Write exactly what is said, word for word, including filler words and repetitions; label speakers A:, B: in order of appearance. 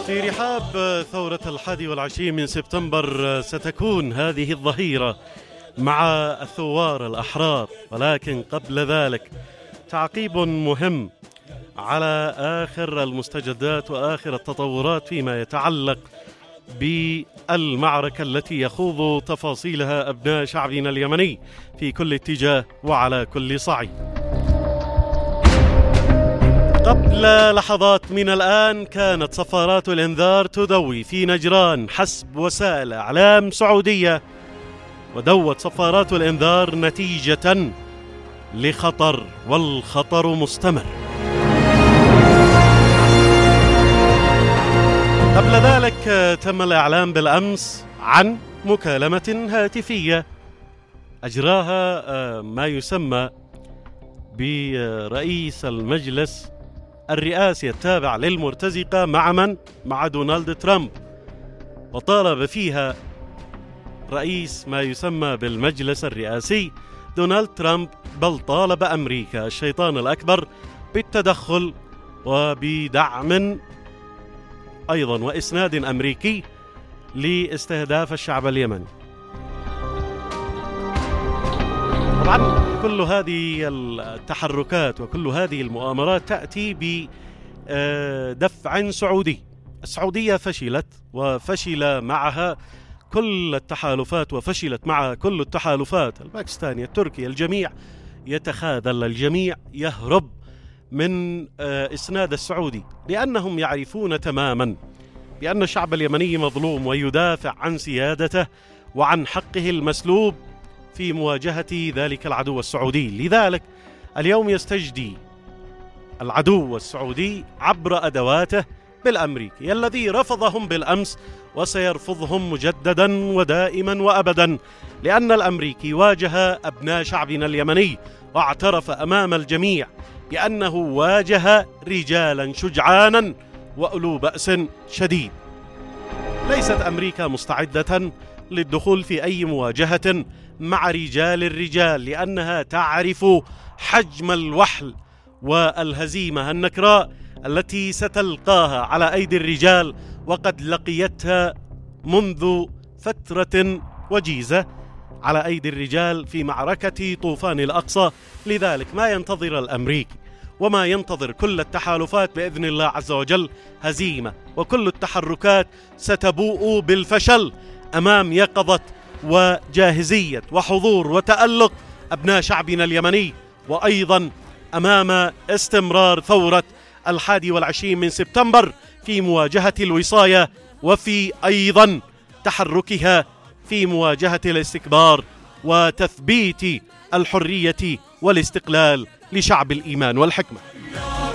A: في رحاب ثورة الحادي والعشرين من سبتمبر ستكون هذه الظهيرة مع الثوار الأحرار، ولكن قبل ذلك تعقيب مهم على آخر المستجدات وآخر التطورات فيما يتعلق بالمعركة التي يخوض تفاصيلها أبناء شعبنا اليمني في كل اتجاه وعلى كل صعيد. قبل لحظات من الآن كانت صفارات الإنذار تدوي في نجران حسب وسائل إعلام سعودية، ودوت صفارات الإنذار نتيجة لخطر، والخطر مستمر. قبل ذلك تم الإعلام بالأمس عن مكالمة هاتفية أجراها ما يسمى برئيس المجلس الرئاسي التابع للمرتزقة مع من؟ مع دونالد ترامب، وطالب فيها رئيس ما يسمى بالمجلس الرئاسي دونالد ترامب، بل طالب أمريكا الشيطان الأكبر بالتدخل وبدعم أيضا وإسناد أمريكي لاستهداف الشعب اليمني. طبعا كل هذه التحركات وكل هذه المؤامرات تأتي بدفع سعودي. السعودية فشلت وفشل معها كل التحالفات، وفشلت معها كل التحالفات الباكستانية التركية، الجميع يتخاذل، الجميع يهرب من إسناد السعودي، لأنهم يعرفون تماما بأن الشعب اليمني مظلوم ويدافع عن سيادته وعن حقه المسلوب في مواجهة ذلك العدو السعودي. لذلك اليوم يستجدي العدو السعودي عبر أدواته بالأمريكي الذي رفضهم بالأمس وسيرفضهم مجددا ودائما وأبدا، لأن الأمريكي واجه أبناء شعبنا اليمني واعترف أمام الجميع بأنه واجه رجالا شجعانا وأولو بأس شديد. ليست أمريكا مستعدة للدخول في أي مواجهة مع رجال الرجال، لأنها تعرف حجم الوحل والهزيمة النكراء التي ستلقاها على أيدي الرجال، وقد لقيتها منذ فترة وجيزة على أيدي الرجال في معركة طوفان الأقصى. لذلك ما ينتظر الأمريكي وما ينتظر كل التحالفات بإذن الله عز وجل هزيمة، وكل التحركات ستبوء بالفشل أمام يقظة وجاهزية وحضور وتألق أبناء شعبنا اليمني، وأيضا أمام استمرار ثورة الحادي والعشرين من سبتمبر في مواجهة الوصاية، وفي أيضا تحركها في مواجهة الاستكبار وتثبيت الحرية والاستقلال لشعب الإيمان والحكمة.